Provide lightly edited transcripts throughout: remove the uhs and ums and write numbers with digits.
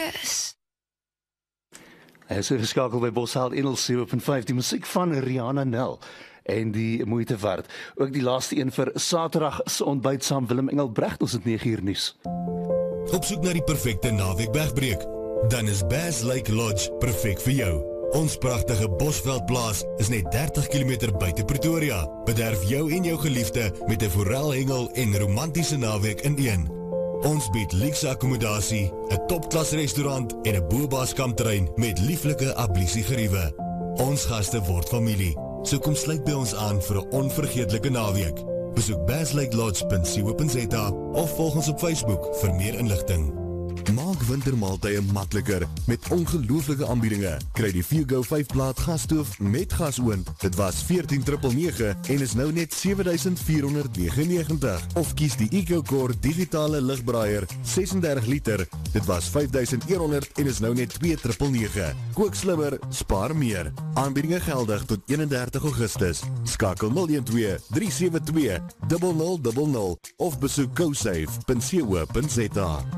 fees. Hy is geskakel by Boshaal 107.5, die musiek van Rihanna Nel en die moeite werd. Ook die laaste een vir Saterdag se ontbyt saam Willem Engelbrecht, ons het 9uur nuus. Op soek na die perfekte naweek wegbreek? Dan is Bass Lake Lodge perfek vir jou. Ons pragtige Bosveldplaas is net 30 km buite Pretoria. Bederf jou en jou geliefde met 'n forelhengel en romantiese naweek in een. Ons bied luxe akkommodasie, 'n topklas restaurant en 'n bobaskampterrein met lieflike ablisiegeriewe. Ons gaste word familie, so kom sluit by ons aan vir 'n onvergeetlike naweek. Besoek basslakelodge.co.za of volg ons op Facebook vir meer inligting. Maak wintermaaltye makliker met ongelooflike aanbiedinge. Kry die Vigo 5-blaad gasstoof met gasoond. Dit was 14,999 en is nou net 7,499. Of kies die EcoCore digitale ligbraaier 36 liter. Dit was 5,100 en is nou net 2,999. Kook slimmer, spaar meer. Aanbiedinge geldig tot 31 Augustus. Skakel 012 372 0000 of besoek cosafe.co.za.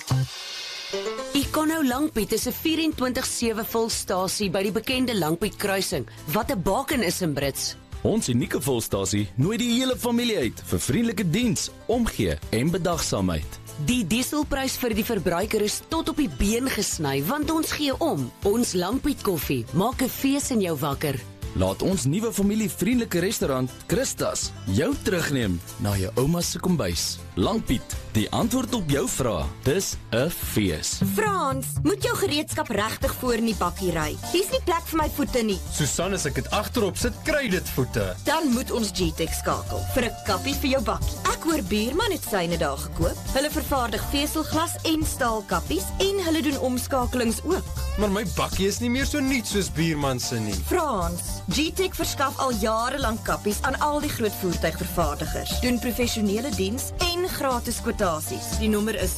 Econo Langpiet is 'n 24/7 volstasie by die bekende Langpiet kruising, wat 'n baken is in Brits. Ons unieke volstasie nooi die hele familie uit vir vriendelike diens, omgee en bedagsaamheid. Die dieselprys vir die verbruiker is tot op die been gesny, want ons gee om. Ons Langpiet koffie maak 'n fees in jou wakker. Laat ons nuwe familievriendelike restaurant, Christas, jou terugneem na jou ouma se kombuis. Langpiet, die antwoord op jou vraag. Dis 'n fees. Frans, moet jou gereedskap regtig voor in die bakkie ry. Hier's nie plek vir my voete nie. Susan, as ek dit agterop sit, kry dit voete. Dan moet ons GTEC skakel vir 'n kappie vir jou bakkie. Ek hoor buurman het syne daar gekoop. Hulle vervaardig veselglas en staalkappies en hulle doen omskakelings ook. Maar my bakkie is nie meer so nuut soos buurman se nie. Frans, GTEC verskaf al jare lank kappies aan al die groot voertuigvervaardigers. Doen professionele diens en gratis kwotasies. Die nommer is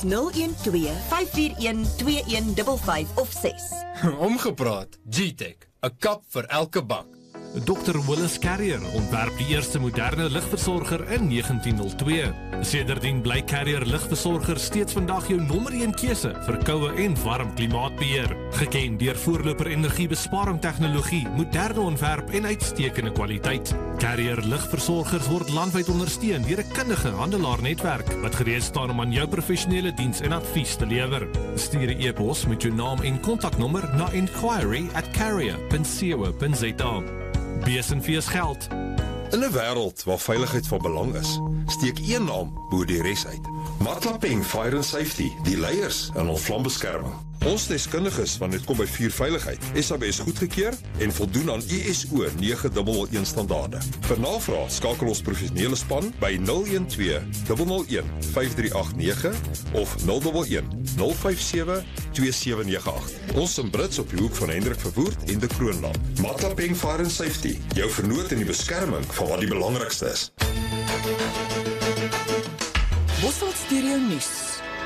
012-541-2155 of 6. Omgepraat, GTEC, 'n kap vir elke bak. Dr. Willis Carrier ontwerp die eerste moderne ligversorger in 1902. Sedertdien bly Carrier ligversorger steeds vandag jou nommer 1 keuse vir koue en warm klimaatbeheer. Geken deur voorloper energiebesparing tegnologie, moderne ontwerp en uitstekende kwaliteit. Carrier ligversorgers word landwyd ondersteun deur 'n kundige handelaarnetwerk wat gereed staan om aan jou professionele diens en advies te lewer. Stuur 'n e-pos met jou naam en kontaknommer na inquiry@carrier.co.za. Besenfees geld. In 'n wêreld waar veiligheid van belang is, steek een naam bo die res uit. Matlapeng Fire and Safety, die leiers in ons vlambeskerming. Ons deskundiges van dit kom by vuurveiligheid, SABS goedgekeur en voldoen aan ISO 9001 standaarde. Vir navraag skakel ons professionele span by 012 001 5389 of 011 057 2798. Ons in Brits op die hoek van Hendrik Verwoerd en de Kroonland. Matlapeng Fire and Safety, jou vernoot in die beskerming van wat die belangrikste is. Bosveld Studio Nuus.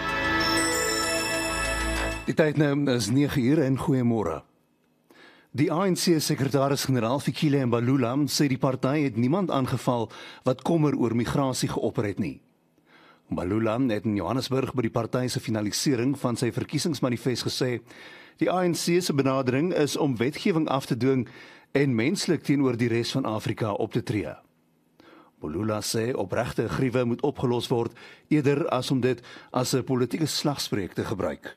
Die tyd nou is 9uur en goeiemôre. Die ANC-sekretaris-generaal Fikile Mbalula sê die party het niemand aangeval wat kommer oor migrasie geopper het nie. Mbalula het in Johannesburg by die party se finalisering van sy verkiesingsmanifest gesê, die ANC se benadering is om wetgewing af te dwing en menslik teenoor die res van Afrika op te tree. Mbalula sê opregte griewe moet opgelos word eerder as om dit as 'n politieke slagspreuk te gebruik.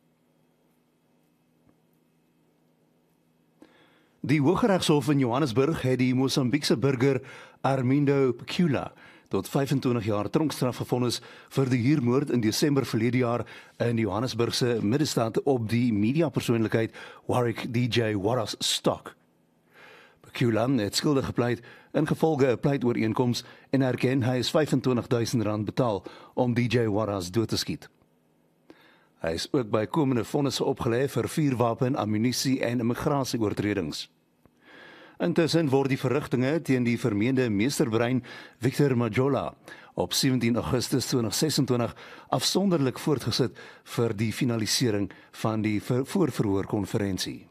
Die Hooggeregshof in Johannesburg het die Mosambiekse burger Armindo Pecula tot 25 jaar tronkstraf gevonnis vir die huurmoord in Desember verlede jaar in die Johannesburgse middestad op die mediapersoonlikheid Warwick DJ Wallace Stock. Pecula het skuldig gepleit ingevolge 'n pleitooreenkoms en erken hy is R25,000 betaal om DJ Wallace dood te skiet. Hy is ook by komende vonnisse opgelê vir vuurwapen, ammunisie en immigrasieoortredings. Intussen word die verrigtinge teen die vermeende meesterbrein Victor Majola op 17 Augustus 2026 afsonderlik voortgesit vir die finalisering van die voorverhoorkonferensie.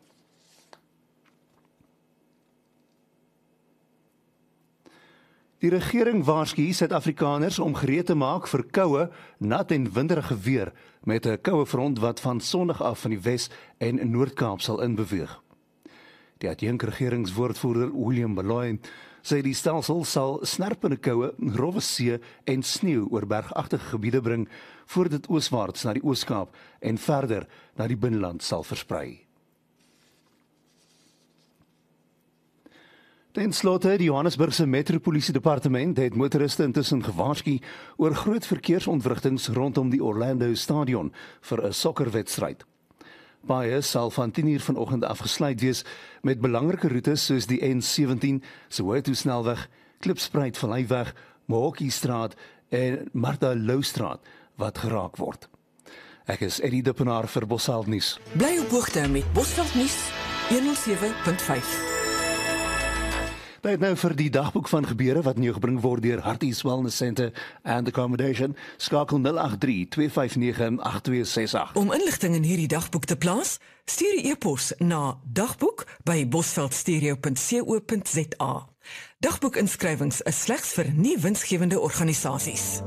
Die regering waarsku Suid-Afrikaners om gereed te maak vir koue, nat en winderige weer met 'n koue front wat van Sondag af van die Wes- en Noord-Kaap sal inbeweeg. Die adjunkregeringswoordvoerder William Baloyi sê die stelsel sal snerpende koue, rowwe see en sneeu oor bergagtige gebiede bring voor dit ooswaarts na die Oos-Kaap en verder na die binneland sal versprei. Ten slotte, die Johannesburgse Metropolisie Departement het motoriste intussen gewaarsku oor groot verkeersontwrigtings rondom die Orlando Stadion vir 'n sokkerwedstryd. Baie sal van 10:00 vanoggend afgesluit wees met belangrike roetes soos die N17, Soweto Snelweg, Klipspruit Valleiweg, Mahokiestraat en Martha Loustraat wat geraak word. Ek is Eddie Dippenaar vir Bosveld nuus. Bly op hoogte met Bosveld nuus 107.5. Tyd nou vir die dagboek van gebeure wat nie gebring word deur Harties Wellness Centre and Accommodation. Skakel 083-259-8268. Om inligting in hierdie dagboek te plaas, stuur die e-pos na dagboek@bosveldstereo.co.za. Dagboekinskrywings is slegs vir nie winsgewende organisasies.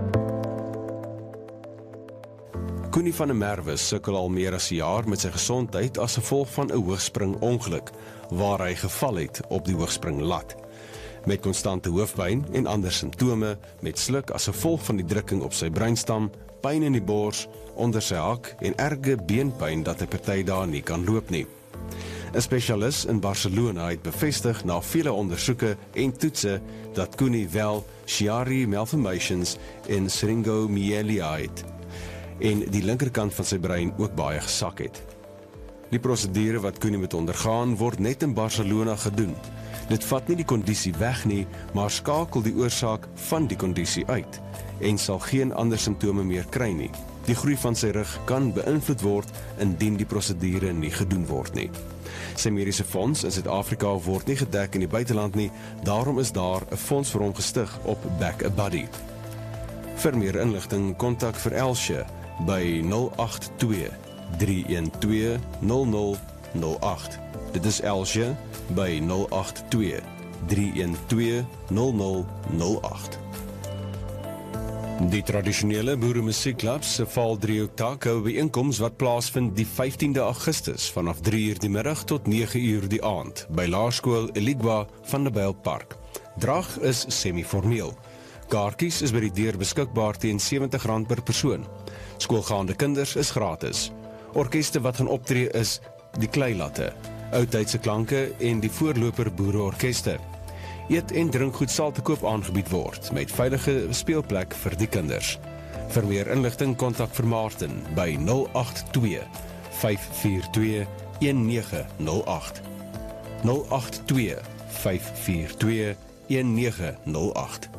Koenie van der Merwe sukkel al meer as 'n jaar met sy gesondheid as gevolg van 'n hoogspringongeluk waar hy geval het op die hoogspringlat. Met konstante hoofpyn en ander simptome, met sluk as gevolg van die drukking op sy breinstam, pyn in die bors, onder sy hak en erge beenpyn dat hy party dae nie kan loop nie. 'n Spesialis in Barcelona het bevestig na vele ondersoeke en toetse dat Koenie wel Chiari malformations en syringomyelia het en die linkerkant van sy brein ook baie gesak het. Die prosedure wat Koenie moet ondergaan word net in Barcelona gedoen. Dit vat nie die kondisie weg nie, maar skakel die oorsaak van die kondisie uit en sal geen ander simptome meer kry nie. Die groei van sy rug kan beïnvloed word indien die prosedure nie gedoen word nie. Sy mediese fonds in Suid-Afrika word nie gedek in die buiteland nie, daarom is daar 'n fonds vir hom gestig op Back a Buddy. Vir meer inligting kontak vir Elsje by 082-312-0008. Dit is Elsje by 082-312-0008. Die tradisionele boeremusiekklub se Val Driehoektak hou 'n byeenkoms wat plaasvind die 15de Augustus vanaf 3:00 die middag tot 9:00 die aand by Laerskool Eligwa van der Byl Park. Drag is semi-formeel. Kaartjies is by die deur beskikbaar teen R70 per persoon. Skoolgaande kinders is gratis. Orkeste wat gaan optree is die Kleilatte, Oudtydse klanke en die voorloper boereorkeste. Eet en drinkgoed sal te koop aangebied word met veilige speelplek vir die kinders. Vir meer inligting kontak vir Martin by 082-542-1908. 082-542-1908.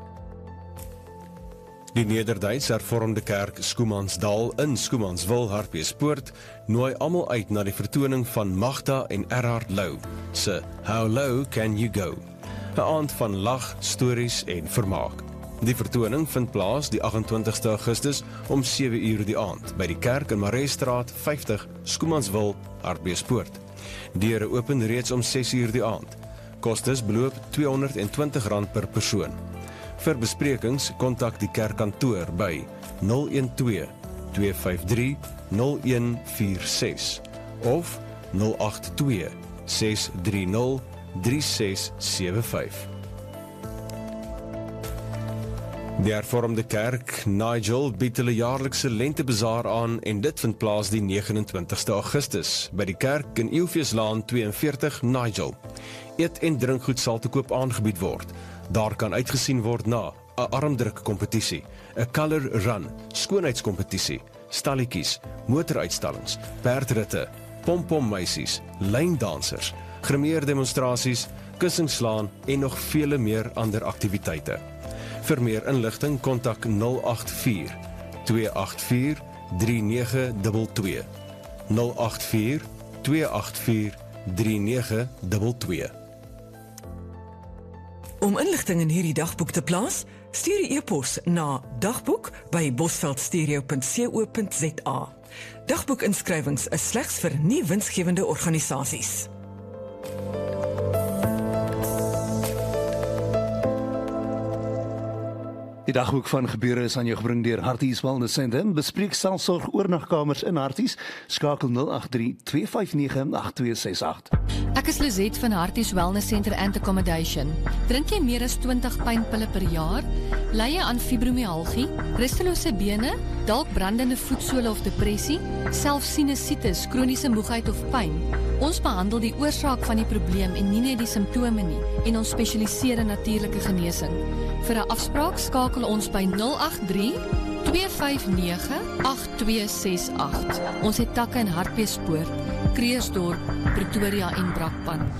Die Nederduits Hervormde Kerk Schoemansdal in Schoemanswil, Hartbeespoort, nooi almal uit na die vertoning van Magda en Erhard Lou se How Low Can You Go? 'n aand van lag, stories en vermaak. Die vertoning vind plaas die 28ste Augustus om 7:00 die aand by die kerk in Mareestraat 50, Schoemanswil, Hartbeespoort. Deure open reeds om 6:00 die aand. Kostes beloop R220 per persoon. Vir besprekings kontak die kerkkantoor by 012-253-0146 of 082-630-3675. Die Hervormde Kerk Nigel bied hulle jaarlikse lentebazaar aan en dit vind plaas die 29ste Augustus by die kerk in Eufeeslaan 42 Nigel. Eet en drinkgoed sal te koop aangebied word. Daar kan uitgesien word na 'n armdrukkompetisie, 'n color run, skoonheidskompetisie, stalletjies, motoruitstallings, perdritte, pompommeisies, lyndansers, grimeerdemonstrasies, kussingslaan en nog vele meer ander aktiwiteite. Vir meer inligting kontak 084 284 3922. 084 284 3922. Om inligting in hierdie dagboek te plaas, stuur die e-pos na dagboek@bosveldstereo.co.za. Dagboekinskrywings is slegs vir nie winsgewende organisasies. Die dagboek van gebeure is aan jou gebring deur Harties Wellness Centre. Bespreek selfsorg oornagkamers in Harties. Skakel 083 259 8268. Ek is Lizet van Harties Wellness Centre and Accommodation. Drink jy meer as 20 pynpille per jaar? Ly jy aan fibromyalgie, rustelose bene, dalk brandende voetsole of depressie, selfs sinusitis, kroniese moegheid of pyn? Ons behandel die oorsaak van die probleem en nie net die simptome nie, en ons spesialiseer in natuurlike genesing. Vir 'n afspraak skakel ons by 083 259 8268. Ons het takke in Hartbeespoort, Kreersdorp, Pretoria en Brakpan.